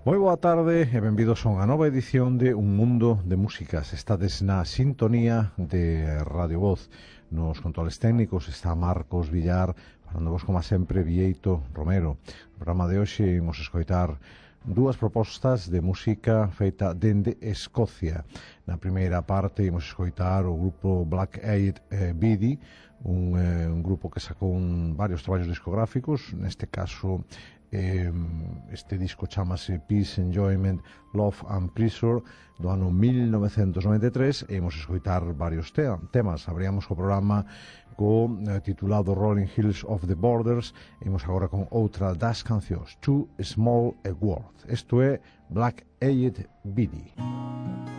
Moi boa tarde e benvidos a unha nova edición de Un Mundo de Músicas. Estades na sintonía de Radio Voz. Nos controles técnicos está Marcos Villar, falando vos, como sempre, Vieito Romero. No programa de hoxe imos escoitar dúas propostas de música feita dende Escocia. Na primeira parte imos escoitar o grupo Black Eyed Beatty, un grupo que sacou varios traballos discográficos. Neste caso, este disco chamase Peace, Enjoyment, Love and Pleasure, do ano 1993, e imos escoitar varios temas. Abríamos o programa titulado Rolling Hills of the Borders, e imos agora con outra das cancións, Too Small a World. Isto é Black Eyed Beatty.